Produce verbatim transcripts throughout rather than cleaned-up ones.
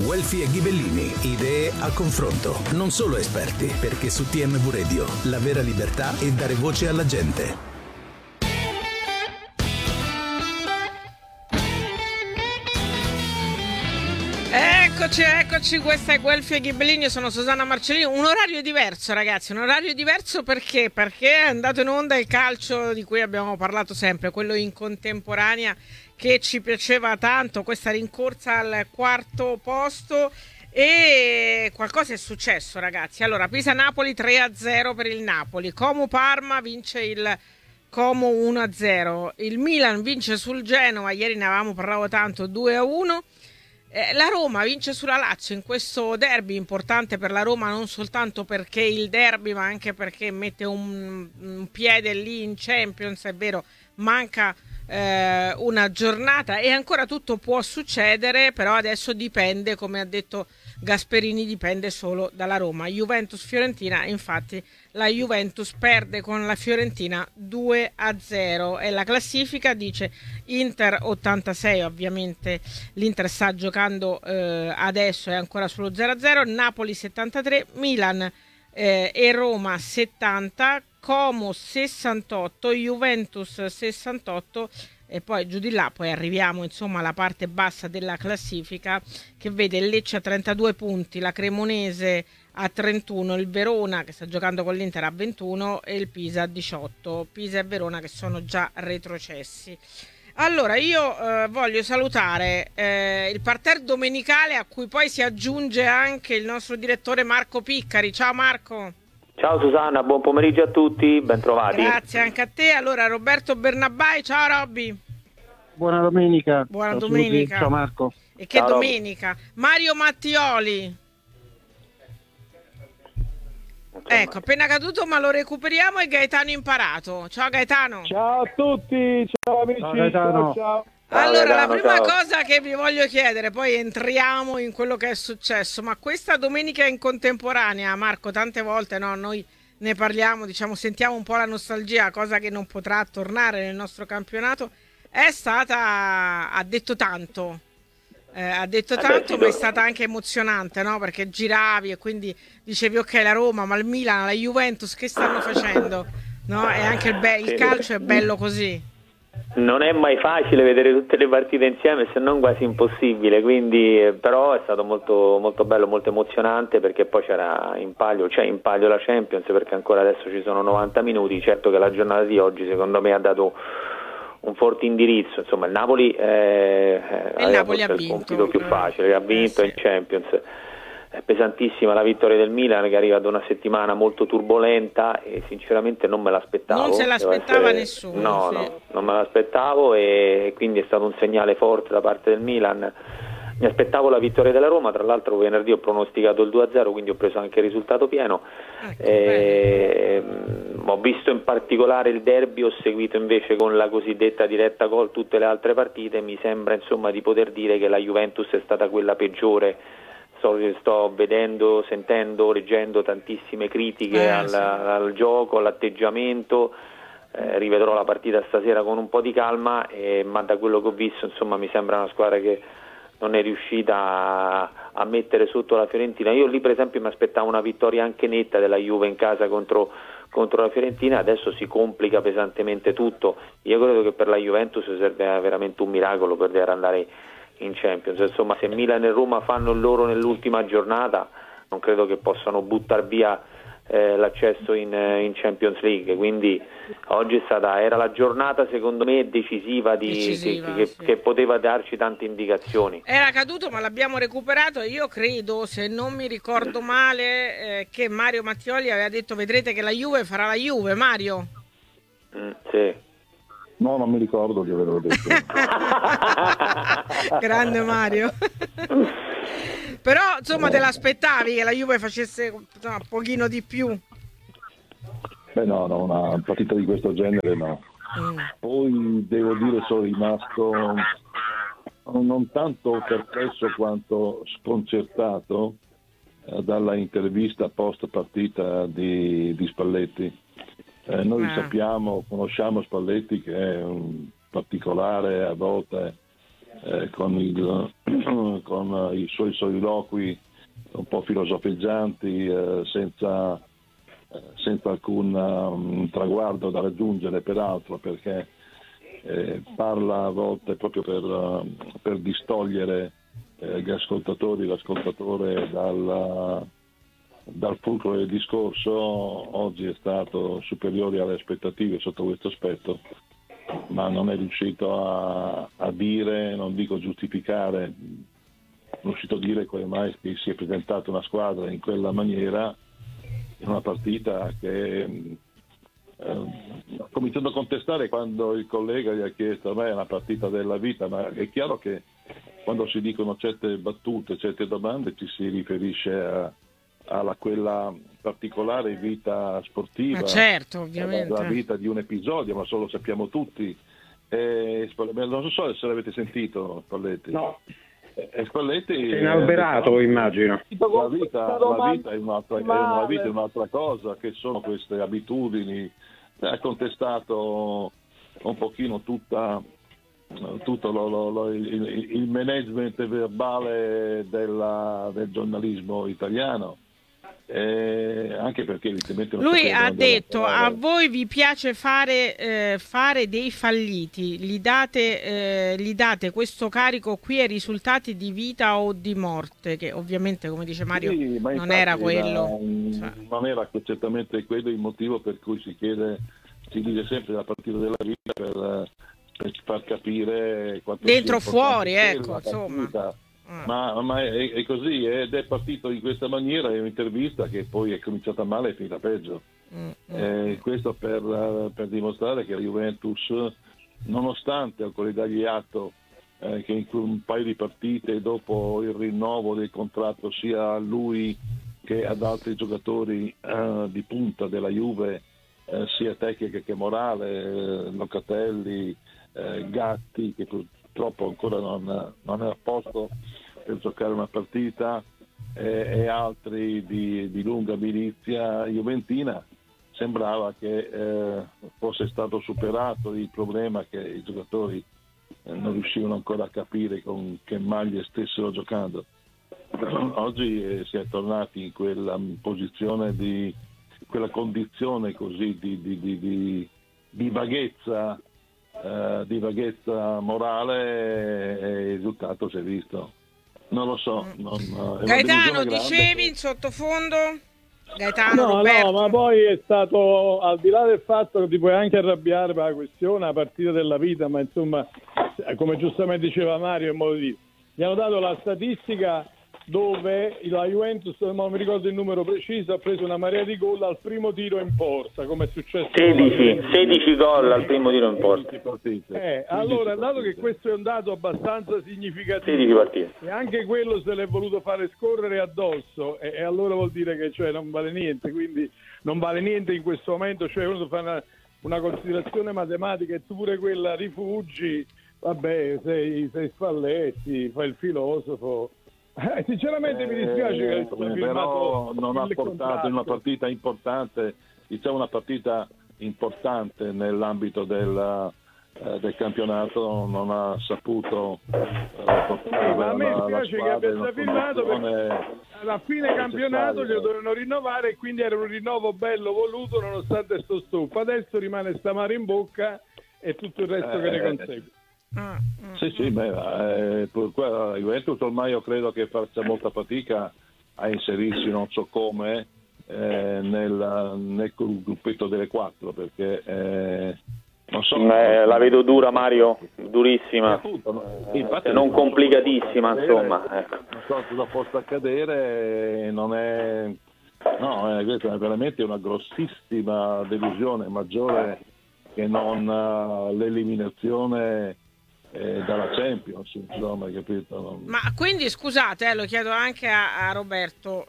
Guelfi e Ghibellini, idee a confronto, non solo esperti, perché su T M V Radio la vera libertà è dare voce alla gente. Eccoci, eccoci, questa è Guelfi e Ghibellini, io sono Susanna Marcellini. Un orario diverso, ragazzi, un orario diverso perché? Perché è andato in onda il calcio di cui abbiamo parlato sempre, quello in contemporanea che ci piaceva tanto, questa rincorsa al quarto posto, e qualcosa è successo, ragazzi. Allora, Pisa-Napoli tre a zero per il Napoli, Como-Parma vince il Como uno a zero, il Milan vince sul Genova, ieri ne avevamo parlato tanto, due a uno. Eh, la Roma vince sulla Lazio in questo derby importante per la Roma, non soltanto perché il derby ma anche perché mette un, un piede lì in Champions. È vero, manca eh, una giornata e ancora tutto può succedere, però adesso dipende, come ha detto Gasperini, dipende solo dalla Roma. Juventus-Fiorentina, infatti la Juventus perde con la Fiorentina due a zero e la classifica dice Inter ottantasei, ovviamente l'Inter sta giocando eh, adesso, è ancora sullo zero a zero, Napoli settantatré, Milan eh, e Roma settanta, Como sessantotto, Juventus sessantotto e poi giù di là poi arriviamo insomma alla parte bassa della classifica che vede il Lecce a trentadue punti, la Cremonese a trentuno, il Verona che sta giocando con l'Inter a ventuno e il Pisa a diciotto. Pisa e Verona che sono già retrocessi. Allora io eh, voglio salutare eh, il parterre domenicale a cui poi si aggiunge anche il nostro direttore Marco Piccari. Ciao Marco. Ciao Susanna, buon pomeriggio a tutti, ben trovati. Grazie anche a te. Allora Roberto Bernabbai, ciao Robby. Buona domenica. Buona ciao domenica. Ciao Marco. E che ciao, domenica. Robby. Mario Mattioli. Ecco, appena caduto ma lo recuperiamo, e Gaetano Imparato. Ciao Gaetano. Ciao a tutti, ciao amici. Ciao Gaetano. Ciao, ciao. Allora, Gaetano, la prima ciao. cosa che vi voglio chiedere, poi entriamo in quello che è successo, ma questa domenica in contemporanea, Marco, tante volte no, noi ne parliamo, diciamo, sentiamo un po' la nostalgia, cosa che non potrà tornare nel nostro campionato, è stata, ha detto tanto, eh, ha detto tanto, ma è stata anche emozionante, no? Perché giravi e quindi dicevi ok, la Roma, ma il Milan, la Juventus, che stanno facendo? No? E anche il, be- il calcio è bello così. Non è mai facile vedere tutte le partite insieme, se non quasi impossibile, quindi eh, però è stato molto, molto bello, molto emozionante, perché poi c'era in palio, c'è in palio la Champions, perché ancora adesso ci sono novanta minuti. Certo che la giornata di oggi secondo me ha dato un forte indirizzo, insomma il Napoli eh, il Napoli ha il vinto, compito più facile, ha vinto eh, in Champions. È pesantissima la vittoria del Milan, che arriva da una settimana molto turbolenta e sinceramente non me l'aspettavo. Non se l'aspettava essere... nessuno. No, sì. no, non me l'aspettavo, e quindi è stato un segnale forte da parte del Milan. Mi aspettavo la vittoria della Roma, tra l'altro venerdì ho pronosticato il due a zero, quindi ho preso anche il risultato pieno. Ecco, e... Ho visto in particolare il derby, ho seguito invece con la cosiddetta diretta gol tutte le altre partite. Mi sembra insomma di poter dire che la Juventus è stata quella peggiore. Sto, sto vedendo, sentendo, leggendo tantissime critiche eh, al, sì. al gioco, all'atteggiamento. Eh, rivedrò la partita stasera con un po' di calma, eh, ma da quello che ho visto insomma mi sembra una squadra che non è riuscita a, a mettere sotto la Fiorentina. Io lì per esempio mi aspettavo una vittoria anche netta della Juve in casa contro, contro la Fiorentina. Adesso si complica pesantemente tutto. Io credo che per la Juventus serve veramente un miracolo per poter andare in Champions. Insomma, se Milan e Roma fanno il loro nell'ultima giornata, non credo che possano buttare via eh, l'accesso in, in Champions League. Quindi oggi è stata, era la giornata secondo me decisiva, di, Decisiva, che, sì. che, che poteva darci tante indicazioni. Era caduto ma l'abbiamo recuperato. Io credo, se non mi ricordo male, eh, che Mario Mattioli aveva detto vedrete che la Juve farà la Juve. Mario? Mm, sì. No, non mi ricordo di averlo detto. Grande Mario. Però insomma te l'aspettavi che la Juve facesse insomma, un pochino di più? Beh no, no, una partita di questo genere no. Mm. Poi devo dire sono rimasto non tanto perplesso quanto sconcertato eh, dalla intervista post partita di, di Spalletti. Eh, noi Ah. sappiamo, conosciamo Spalletti, che è un particolare, a volte eh, con, il, con i suoi soliloqui un po' filosofeggianti, eh, senza, eh, senza alcun um, traguardo da raggiungere peraltro, perché eh, parla a volte proprio per, uh, per distogliere eh, gli ascoltatori, l'ascoltatore dal, dal fulcro del discorso. Oggi è stato superiore alle aspettative sotto questo aspetto, ma non è riuscito a, a dire, non dico giustificare, non riuscito a dire come mai si è presentata una squadra in quella maniera in una partita che eh, ho cominciato a contestare quando il collega gli ha chiesto: a me è una partita della vita, ma è chiaro che quando si dicono certe battute, certe domande, ci si riferisce a, alla quella particolare vita sportiva, ma certo, ovviamente, la vita di un episodio, ma lo sappiamo tutti. E, non so se l'avete sentito, Spalletti. No. E Spalletti è inalberato, eh, immagino. La vita, la vita, è un'altra, è una vita è un'altra cosa, che sono queste abitudini. Ha contestato un pochino tutta, tutto lo, lo, lo, il, il management verbale della, del giornalismo italiano. Eh, anche perché evidentemente non lui ha detto: a, a voi vi piace fare, eh, fare dei falliti, gli date, eh, gli date questo carico qui ai risultati di vita o di morte, che ovviamente, come dice Mario, sì, non era quello, era, cioè. non era certamente quello il motivo per cui si chiede, si dice sempre la partita della vita, per, per far capire quanto dentro o sia fuori, quella ecco, insomma. Ma, ma è, è così, ed è partito in questa maniera. È un'intervista che poi è cominciata male e finita peggio. Mm, eh, questo per, per dimostrare che la Juventus, nonostante occorre dargli atto eh, che in un paio di partite dopo il rinnovo del contratto sia a lui che ad altri giocatori eh, di punta della Juve, eh, sia tecnica che morale, eh, Locatelli, eh, Gatti, che purtroppo ancora non, non è a posto per giocare una partita, eh, e altri di, di lunga milizia juventina, sembrava che eh, fosse stato superato il problema che i giocatori eh, non riuscivano ancora a capire con che maglie stessero giocando. Oggi eh, si è tornati in quella posizione di quella condizione così di, di, di, di, di vaghezza eh, di vaghezza morale, e il risultato si è visto. Non lo so. Non, Gaetano, dicevi in sottofondo? Gaetano, no, Roberto. no, ma poi è stato, al di là del fatto che ti puoi anche arrabbiare per la questione, la partita della vita, ma insomma, come giustamente diceva Mario, in modo di, mi hanno dato la statistica dove la Juventus, non mi ricordo il numero preciso, ha preso una marea di gol al primo tiro in porta, come è successo sedici, sedici gol al primo tiro in porta. Eh, allora, dato che questo è un dato abbastanza significativo, sedici partite, e anche quello se l'è voluto fare scorrere addosso, e, e allora vuol dire che cioè, non vale niente, quindi non vale niente in questo momento, cioè uno fa una, una considerazione matematica e tu pure quella rifugi, vabbè, sei, sei Spalletti, fai il filosofo. Eh, sinceramente mi dispiace eh, che però non ha portato in una partita importante, diciamo una partita importante nell'ambito del, eh, del campionato, non ha saputo eh, portare ma a me la, piace la che abbia squadra firmato, perché alla fine campionato glielo dovevano rinnovare e quindi era un rinnovo bello voluto nonostante sto stufo. Adesso rimane sta mare in bocca e tutto il resto eh, che ne consegue. Ah, ah, sì, sì, beh, eh, la Juventus ormai io credo che faccia molta fatica a inserirsi, non so come, eh, nel, nel gruppetto delle quattro, perché eh, non so. Eh, la vedo dura, Mario, durissima, appunto, infatti, non complicatissima, accadere, insomma. Ecco. Non so cosa possa accadere, non è, no, è, è veramente una grossissima delusione, maggiore che non uh, l'eliminazione Eh, dalla Champions, insomma, capito? Ma quindi scusate, eh, lo chiedo anche a, a Roberto,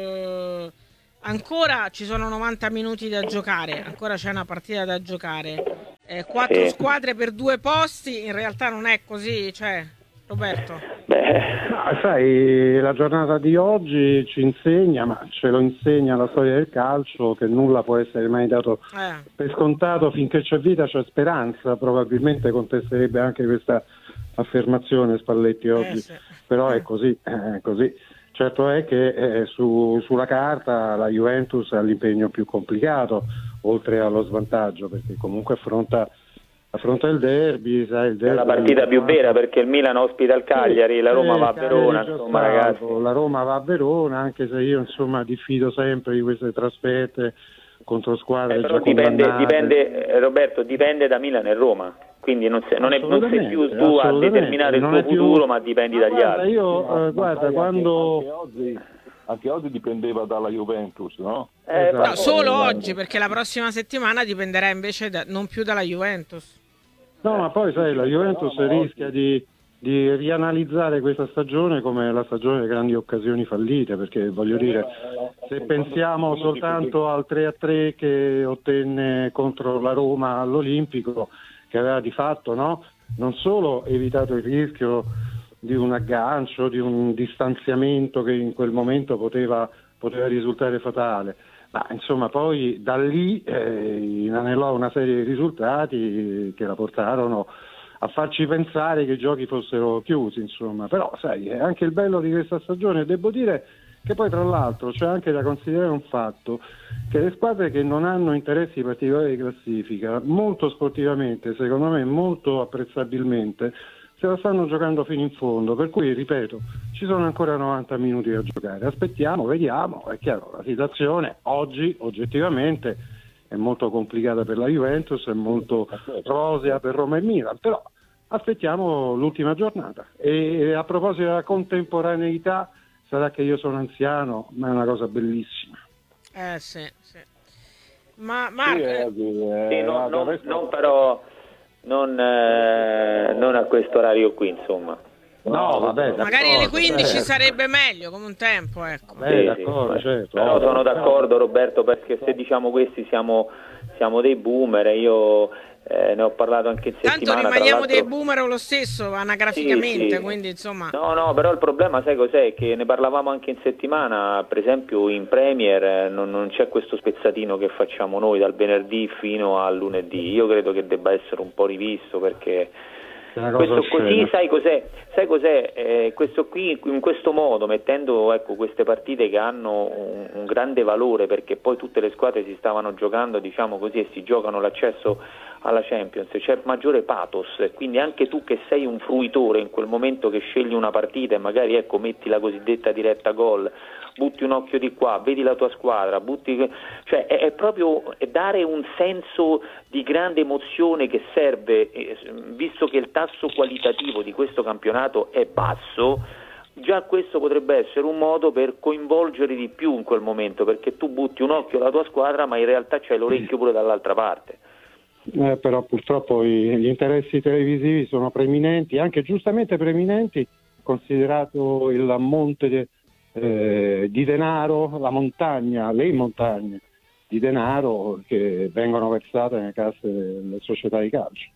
eh, ancora ci sono novanta minuti da giocare, ancora c'è una partita da giocare, eh, quattro sì. squadre per due posti, in realtà non è così, cioè, Roberto? Beh. No, sai, la giornata di oggi ci insegna, ma ce lo insegna la storia del calcio, che nulla può essere mai dato Eh. per scontato. Finché c'è vita c'è speranza, probabilmente contesterebbe anche questa affermazione Spalletti oggi, Eh, sì. però è così, è così. Certo è che eh, su, sulla carta la Juventus ha l'impegno più complicato, oltre allo svantaggio, perché comunque affronta, affronta il derby, sai, il derby È la partita più vera, perché il Milan ospita il Cagliari, sì, la Roma eh, va a Verona, già insomma salvo, ragazzi. la Roma va a Verona, anche se io insomma diffido sempre di queste trasferte contro squadre Eh, però già dipende, condannate. dipende eh, Roberto, dipende da Milan e Roma, quindi non, se, non, è, non sei più tu a determinare il non tuo è più... futuro, ma dipendi ma dagli guarda, altri. io Ma- eh, ma guarda sai, quando anche, anche oggi, anche oggi dipendeva dalla Juventus, no? Eh, Esatto. No, solo oggi, perché la prossima settimana dipenderà invece da- non più dalla Juventus. no, ma poi sai, la Juventus No, ma rischia di, di rianalizzare questa stagione come la stagione delle grandi occasioni fallite, perché voglio dire, se pensiamo soltanto al tre a tre che ottenne contro la Roma all'Olimpico, che aveva di fatto, no, non solo evitato il rischio di un aggancio, di un distanziamento che in quel momento poteva, poteva risultare fatale, ma insomma poi da lì eh, inanellò una serie di risultati che la portarono a farci pensare che i giochi fossero chiusi, insomma. Però sai, è anche il bello di questa stagione. Devo dire che poi tra l'altro c'è anche da considerare un fatto, che le squadre che non hanno interessi particolari di classifica, molto sportivamente, secondo me molto apprezzabilmente, se la stanno giocando fino in fondo, per cui ripeto, ci sono ancora novanta minuti da giocare, aspettiamo, vediamo. È chiaro, la situazione oggi oggettivamente è molto complicata per la Juventus, è molto rosea per Roma e Milan, però aspettiamo l'ultima giornata. E a proposito della contemporaneità, sarà che io sono anziano, ma è una cosa bellissima. Eh sì, sì. Ma Sì, Marco, eh, eh, eh, Sì, non, guarda, non- adesso- non però non, eh, non a questo orario qui, insomma. No, vabbè, magari alle d'accordo, quindici certo. sarebbe meglio come un tempo, ecco. Vabbè, Sì, d'accordo, sì, certo. però ovvio. sono d'accordo Roberto, perché se diciamo questi siamo, siamo dei boomer, e io eh, ne ho parlato anche in Tanto settimana. tra rimaniamo l'altro- dei boomer lo stesso, anagraficamente, Sì, sì. quindi insomma... No, no, però il problema, sai cos'è? Che ne parlavamo anche in settimana, per esempio in Premier eh, non, non c'è questo spezzatino che facciamo noi dal venerdì fino al lunedì. Io credo che debba essere un po' rivisto, perché È una cosa questo così, oscena. sai cos'è? Sai cos'è? Eh, questo qui, in questo modo, mettendo ecco, queste partite che hanno un, un grande valore, perché poi tutte le squadre si stavano giocando, diciamo così, e si giocano l'accesso alla Champions, c'è maggiore pathos, quindi anche tu che sei un fruitore in quel momento che scegli una partita e magari ecco metti la cosiddetta diretta gol, butti un occhio di qua, vedi la tua squadra, butti, cioè è, è proprio dare un senso di grande emozione che serve, eh, visto che il tasso qualitativo di questo campionato è basso. Già questo potrebbe essere un modo per coinvolgere di più in quel momento, perché tu butti un occhio alla tua squadra ma in realtà c'hai l'orecchio pure dall'altra parte. Eh, però purtroppo i- gli interessi televisivi sono preminenti, anche giustamente preminenti, considerato il monte de- eh, di denaro, la montagna, le montagne di denaro che vengono versate nelle casse delle società di calcio,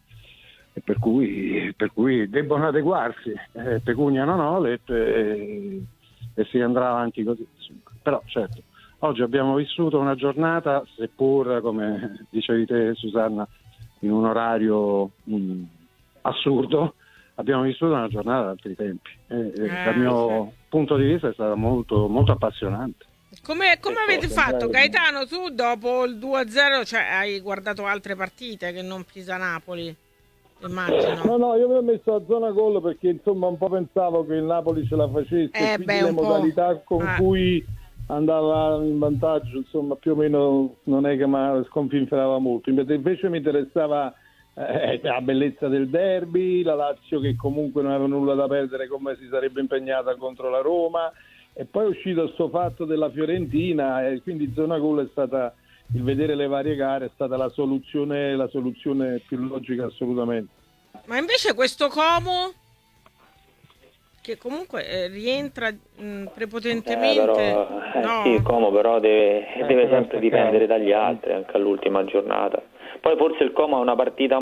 e per cui, per cui debbono adeguarsi, eh, pecunia non olet, e, e si andrà avanti così. Insomma. Però certo, oggi abbiamo vissuto una giornata, seppur come dicevi te Susanna, in un orario mh, assurdo, abbiamo vissuto una giornata ad altri tempi. E, e Eh, dal mio punto di vista è stata molto, molto appassionante. Come, come Che avete cosa, fatto, bello. Gaetano? Tu dopo il due a zero, cioè hai guardato altre partite che non Pisa-Napoli, immagino. No, no, io mi ho messo a zona gol perché insomma un po' pensavo che il Napoli ce la facesse, Eh, quindi beh, le un po'. modalità con Ah. cui andava in vantaggio, insomma, più o meno non è che mi sconfinferava molto. Invece mi interessava eh, la bellezza del derby, la Lazio che comunque non aveva nulla da perdere, come si sarebbe impegnata contro la Roma, e poi è uscito sto fatto della Fiorentina, e quindi zona gol è stata, il vedere le varie gare è stata la soluzione, la soluzione più logica assolutamente. Ma invece questo Como, che comunque eh, rientra mh, Eh, prepotentemente... però, eh, no. sì, Como però deve, Eh, deve però sempre è dipendere peccato. dagli altri anche all'ultima giornata. Poi forse il Como ha una partita